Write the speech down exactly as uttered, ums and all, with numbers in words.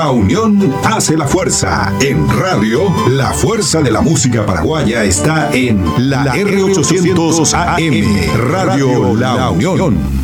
La unión hace la fuerza. En radio, la fuerza de la música paraguaya está en la R ochocientos A M, Radio La Unión.